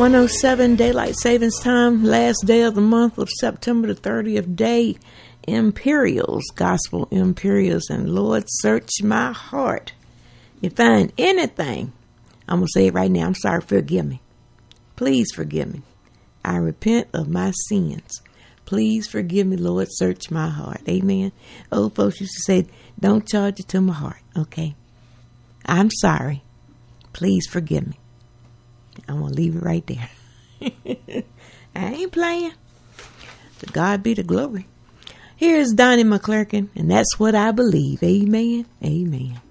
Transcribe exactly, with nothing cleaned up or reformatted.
one oh seven Daylight Savings Time, last day of the month of September the thirtieth day. Imperials, Gospel Imperials, and Lord, search my heart. You find anything, I'm going to say it right now, I'm sorry, forgive me. Please forgive me. I repent of my sins. Please forgive me, Lord, search my heart. Amen. Old folks used to say, don't charge it to my heart, okay? I'm sorry. Please forgive me. I'm going to leave it right there. I ain't playing. To God be the glory. Here's Donnie McClurkin, and that's what I believe. Amen. Amen.